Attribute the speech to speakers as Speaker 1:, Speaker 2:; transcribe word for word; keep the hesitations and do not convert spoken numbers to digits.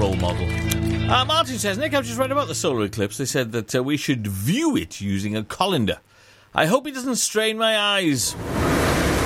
Speaker 1: role model. Uh, Martin says, Nick, I've just read about the solar eclipse. They said that uh, we should view it using a colander. I hope it doesn't strain my eyes.